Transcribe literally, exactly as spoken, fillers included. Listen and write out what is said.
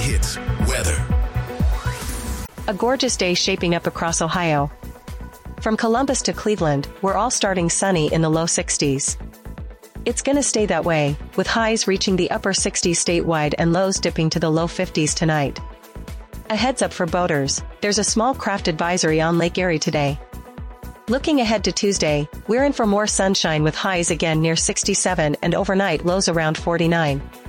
Hits weather. A gorgeous day shaping up across Ohio. From Columbus to Cleveland, we're all starting sunny in the low sixties. It's gonna stay that way, with highs reaching the upper sixties statewide and lows dipping to the low fifties tonight. A heads up for boaters, there's a small craft advisory on Lake Erie today. Looking ahead to Tuesday, we're in for more sunshine with highs again near sixty-seven and overnight lows around forty-nine.